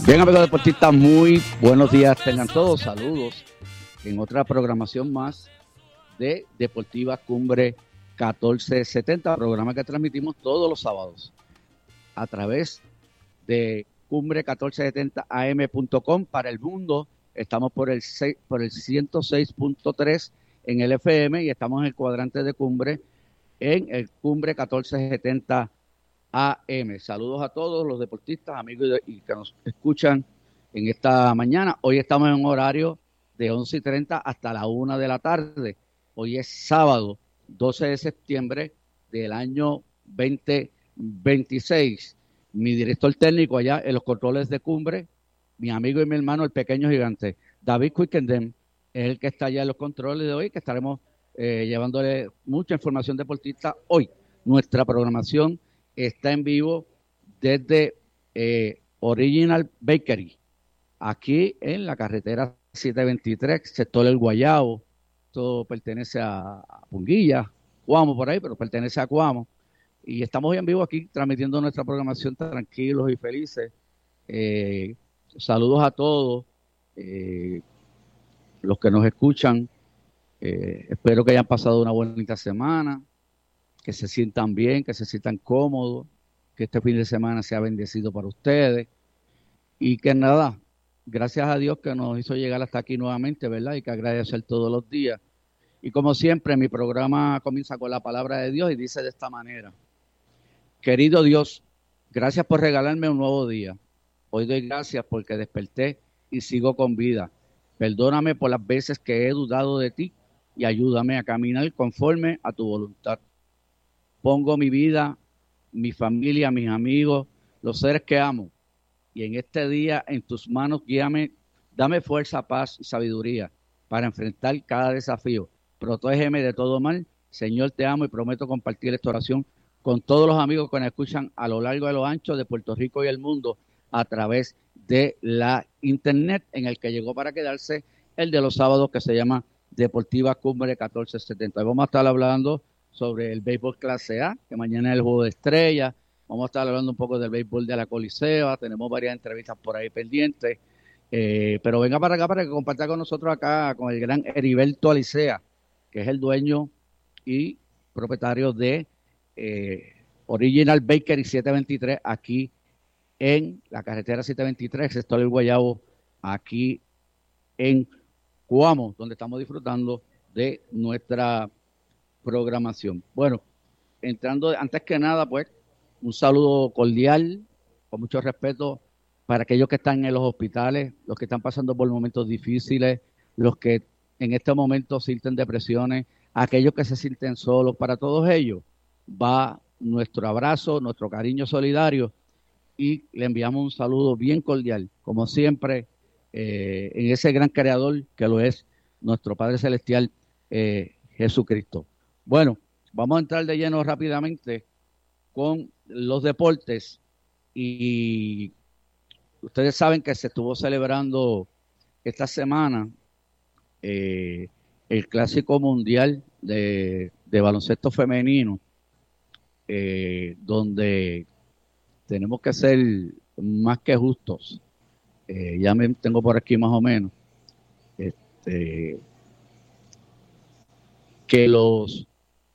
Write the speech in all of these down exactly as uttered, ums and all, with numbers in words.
Bien, amigos deportistas, muy buenos días tengan todos, saludos en otra programación más de Deportiva Cumbre catorce setenta, programa que transmitimos todos los sábados a través de cumbre catorce setenta a m punto com para el mundo. Estamos por el, por el ciento seis punto tres en el F M y estamos en el cuadrante de Cumbre en el Cumbre catorce setenta A M. Saludos a todos los deportistas, amigos y que nos escuchan en esta mañana. Hoy estamos en un horario de once y treinta hasta la una de la tarde. Hoy es sábado, doce de septiembre del año veinte veintiséis. Mi director técnico allá en los controles de Cumbre, mi amigo y mi hermano, el pequeño gigante, David Quickendem, es el que está allá en los controles de hoy, que estaremos eh, llevándole mucha información deportista hoy. Nuestra programación está en vivo desde eh, Original Bakery, aquí en la carretera setecientos veintitrés, sector El Guayabo. Esto pertenece a, a Punguilla, Cuamo por ahí, pero pertenece a Cuamo. Y estamos hoy en vivo aquí transmitiendo nuestra programación tranquilos y felices. Eh, saludos a todos eh, los que nos escuchan. Eh, espero que hayan pasado una bonita semana, que se sientan bien, que se sientan cómodos, que este fin de semana sea bendecido para ustedes y que nada, gracias a Dios que nos hizo llegar hasta aquí nuevamente, ¿verdad? Y que agradecer todos los días. Y como siempre, mi programa comienza con la palabra de Dios y dice de esta manera: querido Dios, gracias por regalarme un nuevo día. Hoy doy gracias porque desperté y sigo con vida. Perdóname por las veces que he dudado de ti y ayúdame a caminar conforme a tu voluntad. Pongo mi vida, mi familia, mis amigos, los seres que amo, y en este día en tus manos guíame, dame fuerza, paz y sabiduría para enfrentar cada desafío. Protégeme de todo mal. Señor, te amo y prometo compartir esta oración con todos los amigos que nos escuchan a lo largo y a lo ancho de Puerto Rico y el mundo a través de la internet, en el que llegó para quedarse el de los sábados, que se llama Deportiva Cumbre catorce setenta. Vamos a estar hablando sobre el béisbol clase A, que mañana es el juego de estrellas. Vamos a estar hablando un poco del béisbol de la Coliseo. Tenemos varias entrevistas por ahí pendientes. Eh, pero venga para acá para que comparta con nosotros acá con el gran Heriberto Alicea, que es el dueño y propietario de eh, Original Bakery setecientos veintitrés, aquí en la carretera setecientos veintitrés, sector El Guayabo, aquí en Cuamo, donde estamos disfrutando de nuestra programación. Bueno, entrando, antes que nada, pues, un saludo cordial, con mucho respeto, para aquellos que están en los hospitales, los que están pasando por momentos difíciles, los que en este momento sienten depresiones, aquellos que se sienten solos. Para todos ellos va nuestro abrazo, nuestro cariño solidario, y le enviamos un saludo bien cordial, como siempre, eh, en ese gran creador que lo es nuestro Padre Celestial, eh, Jesucristo. Bueno, vamos a entrar de lleno rápidamente con los deportes, y ustedes saben que se estuvo celebrando esta semana eh, el Clásico Mundial de, de baloncesto femenino, eh, donde tenemos que ser más que justos. Eh, ya me tengo por aquí más o menos este, que los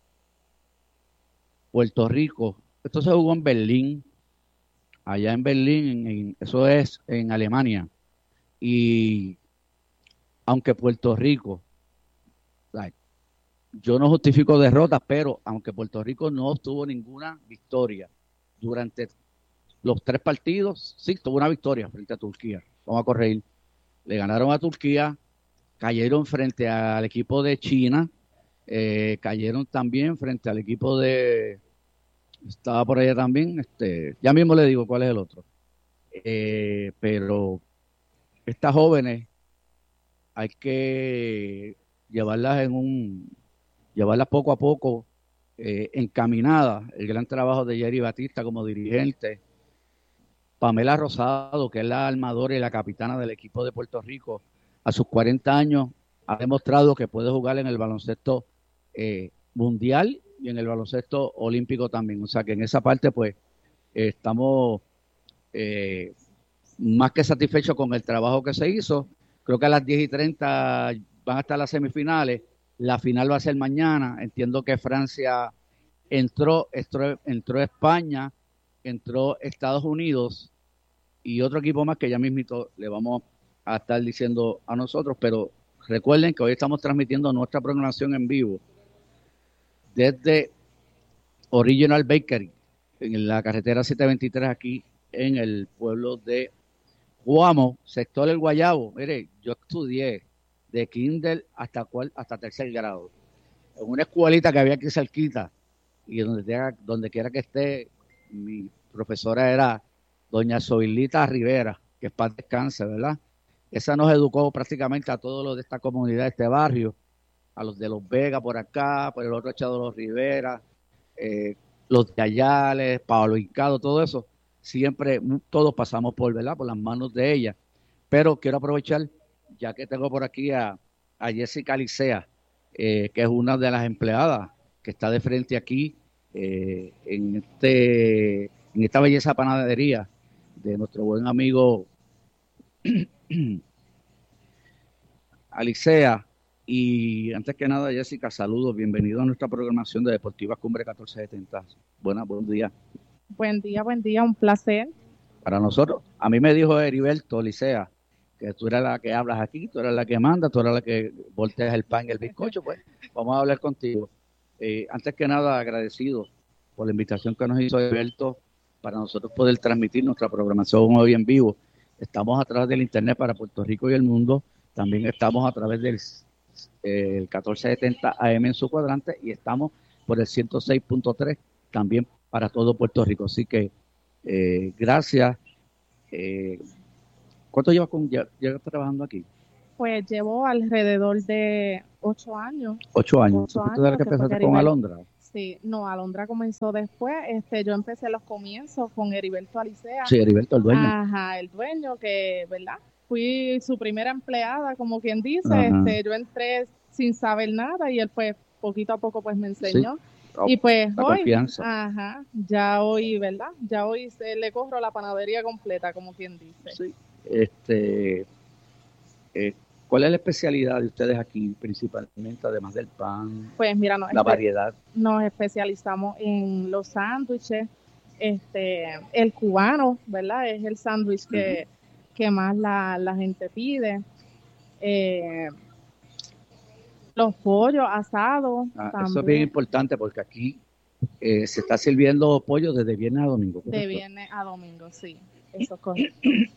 Puerto Rico, esto se jugó en Berlín, allá en Berlín, en, en, eso es en Alemania, y aunque Puerto Rico, like, yo no justifico derrotas, pero aunque Puerto Rico no obtuvo ninguna victoria durante los tres partidos, sí, tuvo una victoria frente a Turquía. Vamos a corregir. Le ganaron a Turquía, cayeron frente al equipo de China, eh, cayeron también frente al equipo de... Estaba por allá también, este, ya mismo le digo cuál es el otro. Eh, pero estas jóvenes hay que llevarlas en un... llevarlas poco a poco eh, encaminadas. El gran trabajo de Jerry Batista como dirigente, Pamela Rosado, que es la armadora y la capitana del equipo de Puerto Rico, a sus cuarenta años ha demostrado que puede jugar en el baloncesto eh, mundial y en el baloncesto olímpico también. O sea que en esa parte pues eh, estamos eh, más que satisfecho con el trabajo que se hizo. Creo que a las diez y treinta van a estar las semifinales. La final va a ser mañana. Entiendo que Francia entró, entró, entró España, entró Estados Unidos y otro equipo más que ya mismito le vamos a estar diciendo a nosotros, pero recuerden que hoy estamos transmitiendo nuestra programación en vivo desde Original Bakery en la carretera setecientos veintitrés aquí en el pueblo de Guamo, sector El Guayabo. Mire, yo estudié de kinder hasta cual, hasta tercer grado en una escuelita que había aquí cerquita, y donde, tenga, donde quiera que esté, mi profesora era doña Zoilita Rivera, que es paz descanse, ¿verdad? Esa nos educó prácticamente a todos los de esta comunidad, de este barrio, a los de Los Vegas por acá, por el otro echado de Los Rivera, eh, los de Ayales, Pablo Hincado, todo eso. Siempre, todos pasamos por, ¿verdad?, por las manos de ella. Pero quiero aprovechar, ya que tengo por aquí a, a Jessica Licea, eh, que es una de las empleadas que está de frente aquí eh, en, este, en esta belleza panadería de nuestro buen amigo Alicea. Y antes que nada, Jessica, saludos, bienvenido a nuestra programación de Deportivas Cumbre catorce setenta. Buenas, buen día. Buen día, buen día, un placer. Para nosotros, a mí me dijo Heriberto Licea que tú eres la que hablas aquí, tú eres la que manda, tú eres la que volteas el pan y el bizcocho, pues vamos a hablar contigo. Eh, antes que nada, agradecido por la invitación que nos hizo Heriberto para nosotros poder transmitir nuestra programación hoy en vivo. Estamos a través del internet para Puerto Rico y el mundo, también estamos a través del eh, el catorce setenta A M en su cuadrante y estamos por el ciento seis punto tres también para todo Puerto Rico. Así que eh, gracias. Eh, ¿Cuánto llevas, con, llevas trabajando aquí? Pues llevo alrededor de ocho años. Ocho años. Ocho ¿Tú años que empezaste con Alondra? Sí, no, Alondra comenzó después. Este, yo empecé los comienzos con Heriberto Alicea. Sí, Heriberto, el dueño. Ajá, el dueño que, ¿verdad? Fui su primera empleada, como quien dice. Este, yo entré sin saber nada y él, pues, poquito a poco, pues, me enseñó. Sí. Oh, y pues hoy, confianza. Ajá, ya hoy, ¿verdad? Ya hoy se le corro la panadería completa, como quien dice. Sí. Este, eh, ¿cuál es la especialidad de ustedes aquí, principalmente, además del pan? Pues mira, nos la variedad. Nos especializamos en los sándwiches, este, el cubano, ¿verdad? Es el sándwich que, uh-huh. que más la, la gente pide. Eh, los pollos asados. Ah, eso es bien importante porque aquí eh, se está sirviendo pollo desde viernes a domingo. ¿correcto? De viernes a domingo, sí. Eso es correcto.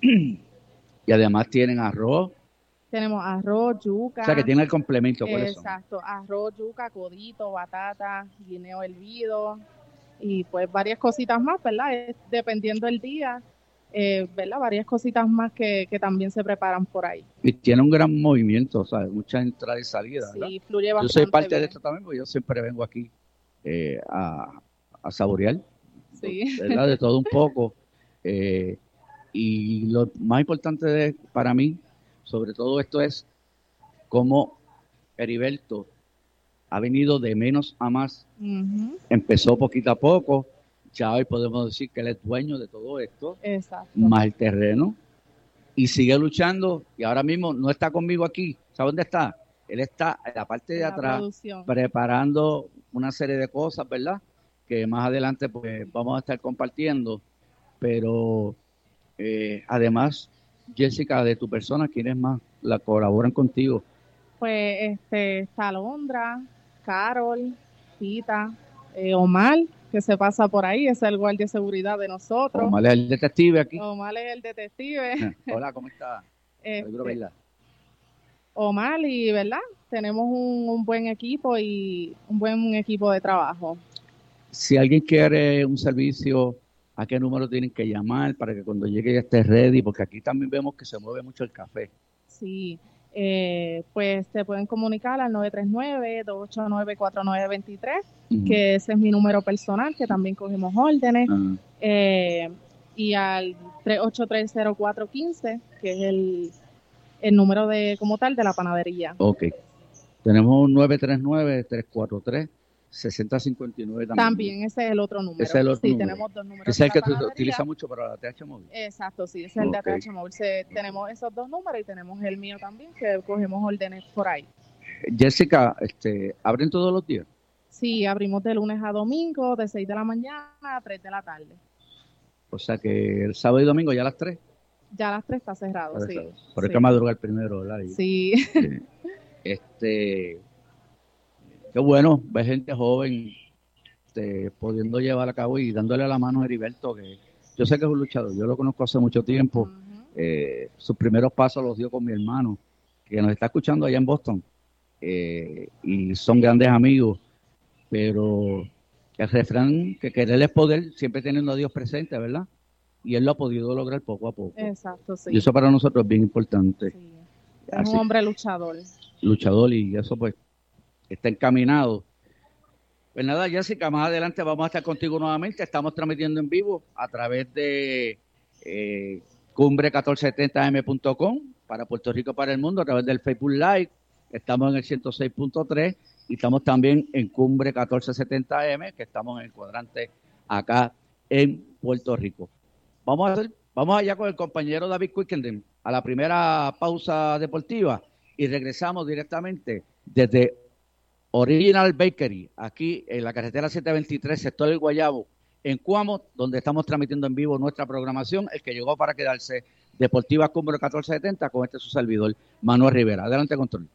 Y además tienen arroz. Tenemos arroz, yuca. O sea que tiene el complemento por eso. Exacto, arroz, yuca, codito, batata, guineo hervido y pues varias cositas más, ¿verdad? Es, dependiendo del día, eh, ¿verdad? Varias cositas más que, que también se preparan por ahí. Y tiene un gran movimiento, ¿sabes? Mucha entrada y salida, ¿verdad? Sí, fluye bastante. Yo soy parte bien. de esto también porque yo siempre vengo aquí eh, a, a saborear, sí. ¿verdad? De todo un poco. Eh, y lo más importante de, para mí, sobre todo esto, es cómo Heriberto ha venido de menos a más. Uh-huh. Empezó poquito a poco, ya hoy podemos decir que él es dueño de todo esto, exacto. Más el terreno, y sigue luchando, y ahora mismo no está conmigo aquí. ¿Sabe dónde está? Él está en la parte de la atrás, producción. Preparando una serie de cosas, ¿verdad? Que más adelante pues vamos a estar compartiendo, pero eh, además, Jessica, de tu persona, ¿quiénes más la colaboran contigo? Pues este, está Alondra, Carol, Tita, eh, Omar, que se pasa por ahí, es el guardia de seguridad de nosotros. Omar es el detective aquí. Omar es el detective. Hola, ¿cómo estás? Este, Omar, y ¿verdad? Tenemos un, un buen equipo y un buen equipo de trabajo. Si alguien quiere un servicio, ¿a qué número tienen que llamar para que cuando llegue ya esté ready? Porque aquí también vemos que se mueve mucho el café. Sí, eh, pues se pueden comunicar al nueve tres nueve, dos ocho nueve, cuatro nueve dos tres, uh-huh. que ese es mi número personal, que también cogemos órdenes, uh-huh. eh, y al tres ocho tres cero cuatro uno cinco, que es el, el número de como tal de la panadería. Ok. Tenemos un nueve tres nueve, tres cuatro tres, sesenta cincuenta y nueve también. También ese es el otro número. Ese es el otro sí, número. tenemos dos números. Ese es el que tú utilizas mucho para la T H móvil. Exacto, sí, ese es el de okay. T H móvil. Se, tenemos esos dos números y tenemos el mío también, que cogemos órdenes por ahí. Jessica, este, ¿abren todos los días? Sí, abrimos de lunes a domingo, de seis de la mañana a tres de la tarde. O sea que el sábado y domingo ya a las tres. Ya a las tres está cerrado, sí. Por eso sí. que madrugar primero, ¿verdad? Y, sí. sí. Este, qué bueno ver gente joven este, pudiendo llevar a cabo y dándole la mano a Heriberto, que yo sé que es un luchador, yo lo conozco hace mucho tiempo. Uh-huh. eh, sus primeros pasos los dio con mi hermano, que nos está escuchando allá en Boston, eh, y son grandes amigos, pero el refrán que querer es poder, siempre teniendo a Dios presente, ¿verdad? Y él lo ha podido lograr poco a poco. Exacto, sí. Y eso para nosotros es bien importante. Sí. Es Así, un hombre luchador. Luchador, y eso pues está encaminado. Pues nada, Jessica, más adelante vamos a estar contigo nuevamente. Estamos transmitiendo en vivo a través de eh, cumbre catorce setenta eme punto com para Puerto Rico, para el mundo, a través del Facebook Live. Estamos en el ciento seis punto tres y estamos también en Cumbre catorce setenta eme, que estamos en el cuadrante acá en Puerto Rico. Vamos a hacer, vamos allá con el compañero David Quickenden a la primera pausa deportiva y regresamos directamente desde Original Bakery, aquí en la carretera setecientos veintitrés, sector del Guayabo, en Cuamo, donde estamos transmitiendo en vivo nuestra programación, el que llegó para quedarse, Deportiva Cumbre catorce setenta, con este su servidor, Manuel Rivera. Adelante, control.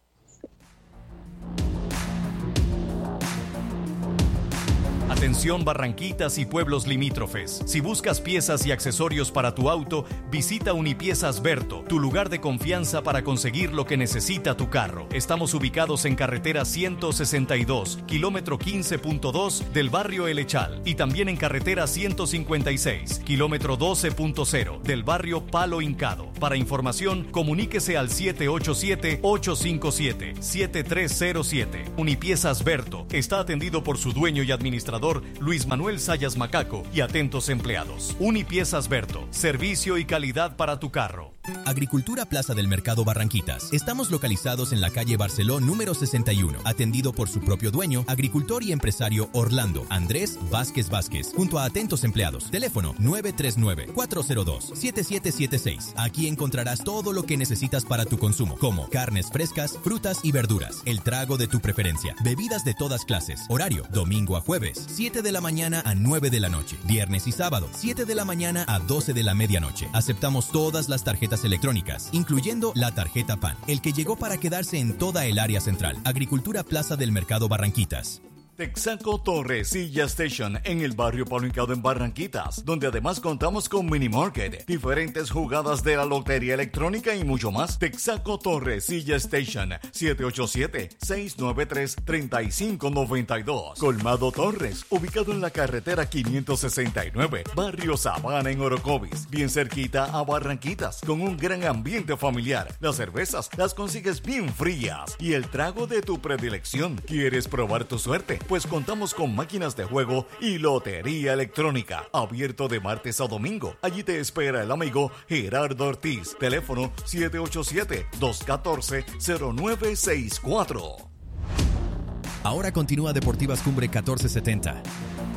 Atención Barranquitas y pueblos limítrofes. Si buscas piezas y accesorios para tu auto, visita Unipiezas Berto, tu lugar de confianza para conseguir lo que necesita tu carro. Estamos ubicados en carretera ciento sesenta y dos, kilómetro quince punto dos del barrio El Echal, y también en carretera ciento cincuenta y seis, kilómetro doce punto cero del barrio Palo Hincado. Para información, comuníquese al siete ocho siete, ocho cinco siete, siete tres cero siete. Unipiezas Berto está atendido por su dueño y administrador Luis Manuel Sayas Macaco y atentos empleados. Unipiezas Berto, servicio y calidad para tu carro. Agricultura Plaza del Mercado Barranquitas. Estamos localizados en la calle Barceló número sesenta y uno, atendido por su propio dueño, agricultor y empresario Orlando Andrés Vázquez Vázquez, junto a atentos empleados. Teléfono nueve tres nueve, cuatro cero dos, siete siete siete seis. Aquí encontrarás todo lo que necesitas para tu consumo, como carnes frescas, frutas y verduras, el trago de tu preferencia, bebidas de todas clases. Horario, domingo a jueves, siete de la mañana a nueve de la noche. Viernes y sábado, siete de la mañana a doce de la medianoche. Aceptamos todas las tarjetas electrónicas, incluyendo la tarjeta P A N, el que llegó para quedarse en toda el área central. Agricultura Plaza del Mercado Barranquitas. Texaco Torrecilla Station en el barrio Palo Hincado en Barranquitas, donde además contamos con mini market, diferentes jugadas de la lotería electrónica y mucho más. Texaco Torrecilla Station, siete ocho siete, seis nueve tres, tres cinco nueve dos. Colmado Torres, ubicado en la carretera quinientos sesenta y nueve, barrio Sabana en Orocovis, bien cerquita a Barranquitas, con un gran ambiente familiar. Las cervezas las consigues bien frías y el trago de tu predilección. ¿Quieres probar tu suerte? Pues contamos con máquinas de juego y lotería electrónica, abierto de martes a domingo. Allí te espera el amigo Gerardo Ortiz. Teléfono siete ocho siete, dos uno cuatro, cero nueve seis cuatro. Ahora continúa Deportivas Cumbre catorce setenta.